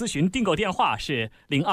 咨询订购电话是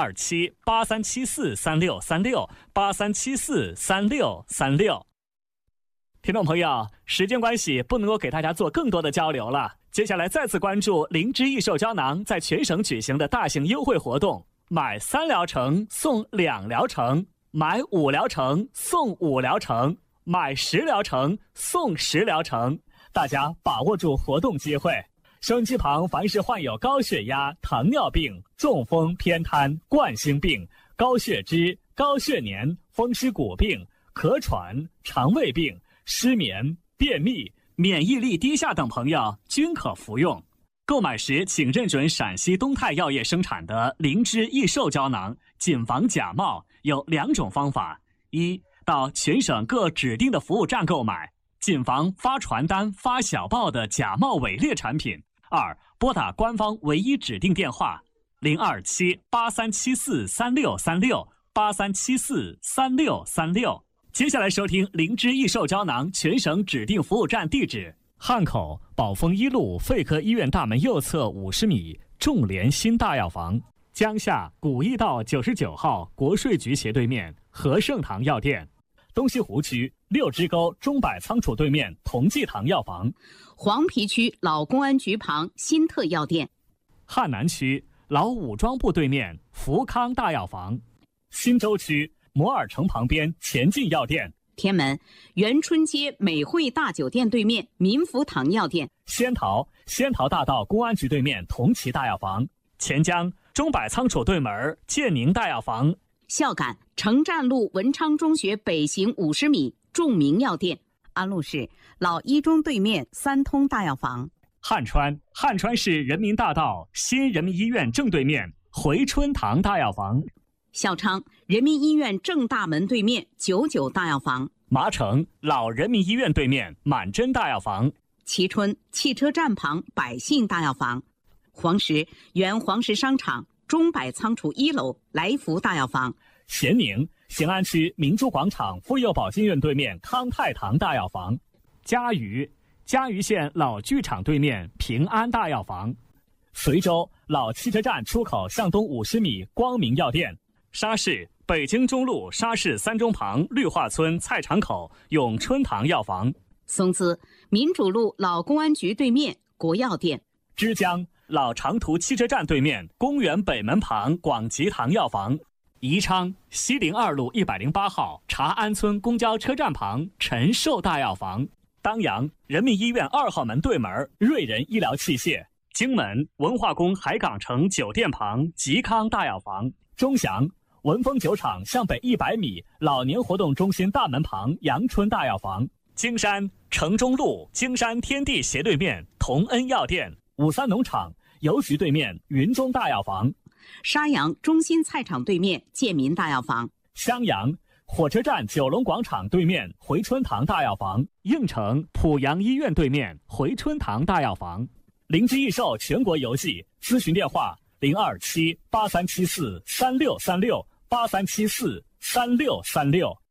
027-8374-3636，8374-3636。听众朋友，时间关系不能够给大家做更多的交流了，接下来再次关注灵芝益寿胶囊在全省举行的大型优惠活动，买3疗程送2疗程，买5疗程送5疗程，买10疗程送10疗程，大家把握住活动机会。收音机旁凡是患有高血压、糖尿病、中风、偏瘫、冠心病、高血脂、高血粘、风湿骨病、咳喘、肠胃病、失眠、便秘、免疫力低下等朋友均可服用。购买时请认准陕西东泰药业生产的灵芝益寿胶囊，谨防假冒。有2种方法：一，到全省各指定的服务站购买，谨防发传单、发小报的假冒伪劣产品；二，拨打官方唯一指定电话027-8374-3636，8374-3636。接下来收听灵芝益寿胶囊全省指定服务站地址：汉口宝丰1路肺科医院大门右侧50米，众联新大药房；江夏古驿道99号国税局斜对面和盛堂药店；东西湖区6支沟中柏仓储对面同济堂药房； 黄陂区老公安局旁新特药店； 汉南区老武装部对面福康大药房；新洲区摩尔城旁边前进药店； 天门元春街美汇大酒店对面民福堂药店； 仙桃大道公安局对面同齐大药房；钱江中柏仓储对门建宁大药房； 孝感城站路文昌中学北行50米众明药店；安陆市老一中对面三通大药房； 汉川市人民大道新人民医院正对面回春堂大药房； 孝昌人民医院正大门对面99大药房； 麻城老人民医院对面满珍大药房； 蕲春汽车站旁百信大药房；黄石原黄石商场中柏仓储1楼来福大药房； 咸宁咸安区明珠广场妇幼保健院对面康泰堂大药房；嘉鱼县老剧场对面平安大药房；随州老汽车站出口向东50米光明药店；沙市北京中路沙市3中旁绿化村菜场口永春堂药房； 松滋民主路老公安局对面国药店； 枝江老长途汽车站对面公园北门旁广吉堂药房；宜昌西陵2路108号查安村公交车站旁陈寿大药房；当阳人民医院2号门对门瑞仁医疗器械；荆门文化宫海港城酒店旁吉康大药房；钟祥文峰酒厂向北100米老年活动中心大门旁阳春大药房；京山城中路京山天地斜对面同恩药店；五三农场邮局对面云中大药房； 沙阳中心菜场对面建民大药房； 襄阳火车站九龙广场对面回春堂大药房；应城濮阳医院对面回春堂大药房。灵芝益寿全国邮寄咨询电话027-8374-3636，8374-3636。